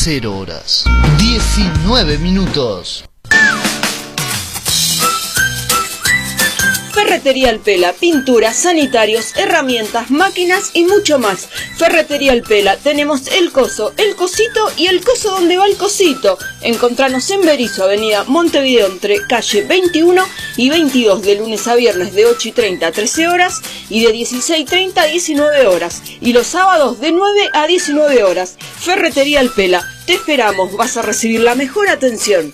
0 horas 19 minutos. Ferretería El Pela, pinturas, sanitarios, herramientas, máquinas y mucho más. Ferretería El Pela, tenemos el coso, el cosito y el coso donde va el cosito. Encontranos en Berisso, avenida Montevideo, entre calle 21 y 22, de lunes a viernes de 8:30 a 13 horas y de 16:30 a 19 horas. Y los sábados de 9 a 19 horas. Ferretería El Pela, te esperamos, vas a recibir la mejor atención.